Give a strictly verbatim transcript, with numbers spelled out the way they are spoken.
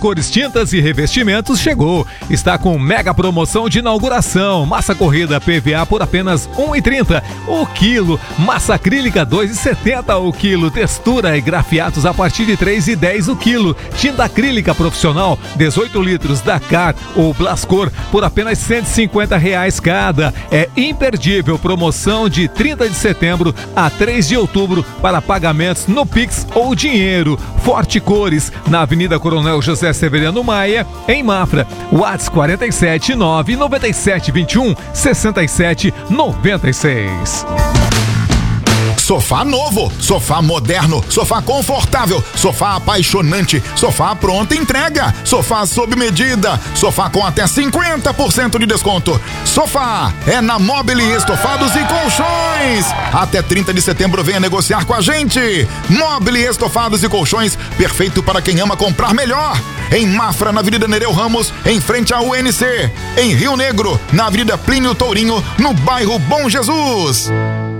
Cores Tintas e Revestimentos chegou. Está com mega promoção de inauguração. Massa corrida P V A por apenas um real e trinta centavos o quilo. Massa acrílica dois reais e setenta centavos o quilo. Textura e grafiatos a partir de três reais e dez centavos o quilo. Tinta acrílica profissional dezoito litros Dakar ou Blascor por apenas cento e cinquenta reais cada. É imperdível promoção de trinta de setembro a três de outubro para pagamentos no Pix ou dinheiro. Forte Cores, na Avenida Coronel José Severiano Maia, em Mafra. WhatsApp quarenta e sete, nove noventa e sete, vinte e um, sessenta e sete, noventa e seis. Sofá novo, sofá moderno, sofá confortável, sofá apaixonante, sofá pronta entrega, sofá sob medida, sofá com até cinquenta por cento de desconto. Sofá é na Mobile Estofados e Colchões. Até trinta de setembro venha negociar com a gente. Mobile Estofados e Colchões, perfeito para quem ama comprar melhor. Em Mafra, na Avenida Nereu Ramos, em frente à U N C. Em Rio Negro, na Avenida Plínio Tourinho, no bairro Bom Jesus.